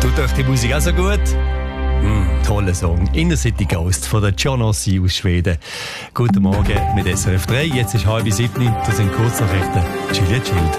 Tut euch die Musik auch so gut? Toller Song. Inner City Ghost von der John Ossie aus Schweden. Guten Morgen mit SRF 3. Jetzt ist 6:30. Das sind Kurznachrichten. Julia Schild.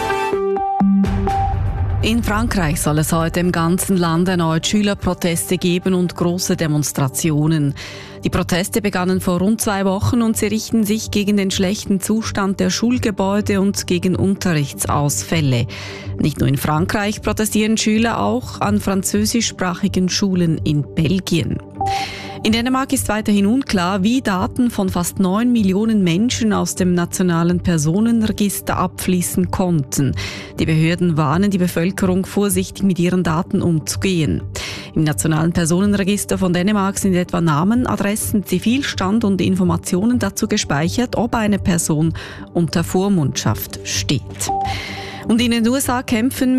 In Frankreich soll es heute im ganzen Land erneut Schülerproteste geben und große Demonstrationen. Die Proteste begannen vor rund 2 Wochen und sie richten sich gegen den schlechten Zustand der Schulgebäude und gegen Unterrichtsausfälle. Nicht nur in Frankreich protestieren Schüler, auch an französischsprachigen Schulen in Belgien. In Dänemark ist weiterhin unklar, wie Daten von fast 9 Millionen Menschen aus dem nationalen Personenregister abfließen konnten. Die Behörden warnen die Bevölkerung, vorsichtig mit ihren Daten umzugehen. Im nationalen Personenregister von Dänemark sind etwa Namen, Adressen, Zivilstand und Informationen dazu gespeichert, ob eine Person unter Vormundschaft steht. Und in den USA kämpfen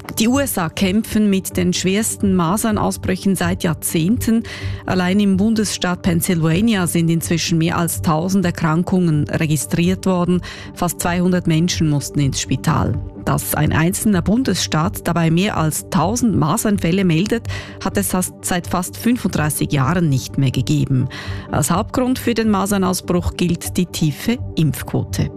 mit den schwersten Masernausbrüchen seit Jahrzehnten. Allein im Bundesstaat Pennsylvania sind inzwischen mehr als 1000 Erkrankungen registriert worden. Fast 200 Menschen mussten ins Spital. Dass ein einzelner Bundesstaat dabei mehr als 1000 Masernfälle meldet, hat es seit fast 35 Jahren nicht mehr gegeben. Als Hauptgrund für den Masernausbruch gilt die tiefe Impfquote.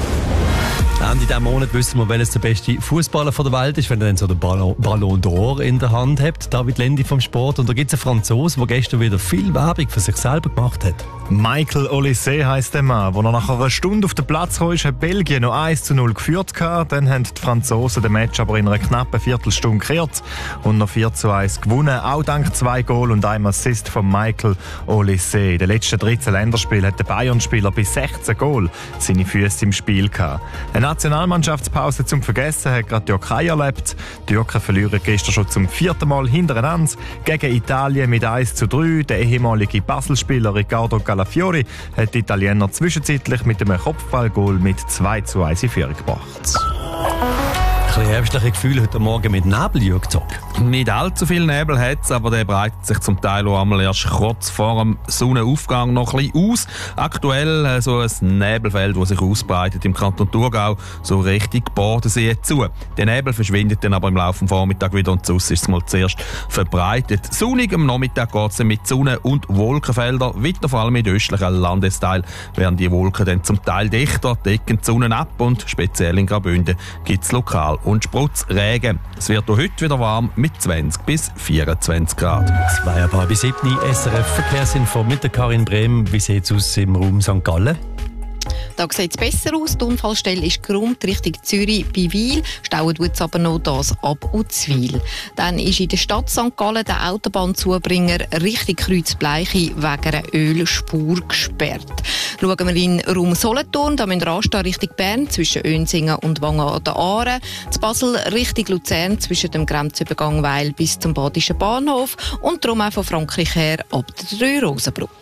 Ende dieses Monat wissen wir, welches der beste Fußballer der Welt ist, wenn er dann so den Ballon d'Or in der Hand hat. David Lendi vom Sport. Und da gibt es einen Franzosen, der gestern wieder viel Werbung für sich selber gemacht hat. Michael Olise heisst der Mann. Als er nach einer Stunde auf den Platz kam, hat Belgien noch 1:0 geführt. Dann haben die Franzosen den Match aber in einer knappen Viertelstunde gekehrt und noch 4:1 gewonnen. Auch dank 2 Goal und einem Assist von Michael Olise. In den letzten 13 Länderspielen hat der Bayern-Spieler bis 16 Goal seine Füße im Spiel gehabt. Eine Nationalmannschaftspause zum Vergessen hat gerade die Türkei erlebt. Die Türken verlieren gestern schon zum 4. Mal hintereinander gegen Italien mit 1:3. Der ehemalige Basel-Spieler Riccardo Calafiori hat die Italiener zwischenzeitlich mit einem Kopfballgoal mit 2:1 in Führung gebracht. Ein bisschen herbstliche Gefühle heute Morgen mit Nebel, Jürg Zock. Nicht allzu viel Nebel hat es, aber der breitet sich zum Teil auch einmal erst kurz vor dem Sonnenaufgang noch ein bisschen aus. Aktuell so ein Nebelfeld, das sich ausbreitet im Kanton Thurgau, so Richtung Bodensee zu. Der Nebel verschwindet dann aber im Laufe des Vormittags wieder und sonst ist es mal zuerst verbreitet. Sonnig am Nachmittag geht es mit Sonne- und Wolkenfeldern weiter, vor allem in östlichen Landesteilen werden die Wolken dann zum Teil dichter, decken die Sonne ab und speziell in Graubünden gibt es lokal und Spritzregen. Es wird auch heute wieder warm mit 20 bis 24 Grad. 6:30 SRF Verkehrsinfo mit der Karin Brehm. Wie sieht es aus im Raum St. Gallen? Da sieht es besser aus. Die Unfallstelle ist gerummt Richtung Zürich bei Wil. Stauen tut es aber noch das ab Uzwil. Dann ist in der Stadt St. Gallen der Autobahnzubringer Richtung Kreuzbleiche wegen einer Ölspur gesperrt. Schauen wir in Raum Solothurn. Da müssen wir anstehen Richtung Bern zwischen Önsingen und Wangen an der Aare. Zu Basel Richtung Luzern zwischen dem Grenzübergang Weil bis zum Badischen Bahnhof. Und darum auch von Frankreich her ab der 3 Rosenbrücke.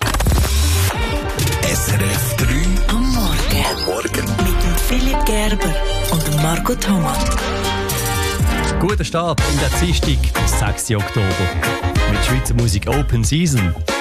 SRF 3 am Morgen. Mit dem Philipp Gerber und dem Marco Thomas. Guter Start in der Dienstag, 6. Oktober. Mit Schweizer Musik Open Season.